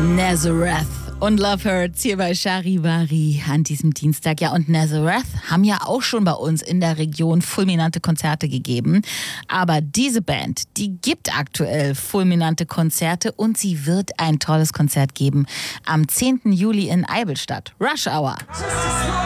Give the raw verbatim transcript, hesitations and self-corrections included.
Nazareth und Love Hurts hier bei Charivari an diesem Dienstag. Ja, und Nazareth haben ja auch schon bei uns in der Region fulminante Konzerte gegeben. Aber diese Band, die gibt aktuell fulminante Konzerte und sie wird ein tolles Konzert geben am zehnten Juli in Eivelstadt. Rush Hour.